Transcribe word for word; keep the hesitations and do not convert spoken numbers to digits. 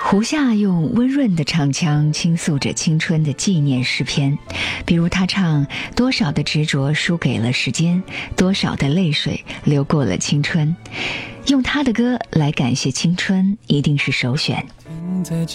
胡夏用温润的唱腔倾诉着青春的纪念诗篇，比如他唱多少的执着输给了时间，多少的泪水流过了青春。用他的歌来感谢青春，一定是首选。 停在